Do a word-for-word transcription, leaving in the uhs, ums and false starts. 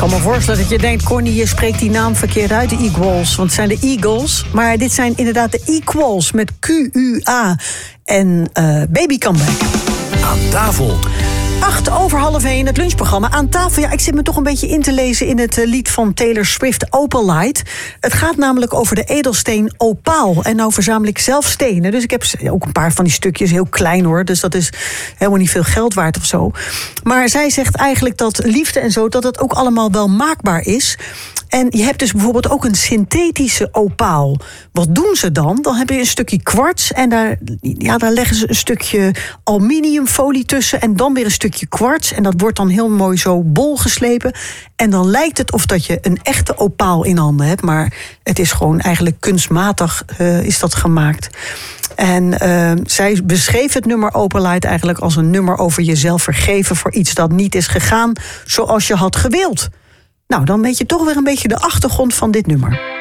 kan me voorstellen dat je denkt, Connie, je spreekt die naam verkeerd uit, de Equals. Want het zijn de Eagles, maar dit zijn inderdaad de Equals met Q U A en uh, Baby Come Back. Aan tafel. Acht over half één, het lunchprogramma. Aan tafel, ja, ik zit me toch een beetje in te lezen in het uh, lied van Taylor Swift, Opalite. Het gaat namelijk over de edelsteen opaal. En nou verzamel ik zelf stenen. Dus ik heb ook een paar van die stukjes, heel klein hoor. Dus dat is helemaal niet veel geld waard of zo. Maar zij zegt eigenlijk dat liefde en zo, dat het ook allemaal wel maakbaar is. En je hebt dus bijvoorbeeld ook een synthetische opaal. Wat doen ze dan? Dan heb je een stukje kwarts en daar, ja, daar leggen ze een stukje aluminiumfolie tussen en dan weer een stukje kwarts. En dat wordt dan heel mooi zo bol geslepen. En dan lijkt het of dat je een echte opaal in handen hebt. Maar het is gewoon eigenlijk kunstmatig uh, is dat gemaakt. En uh, zij beschreef het nummer Opalite eigenlijk als een nummer over jezelf vergeven voor iets dat niet is gegaan zoals je had gewild. Nou, dan weet je toch weer een beetje de achtergrond van dit nummer.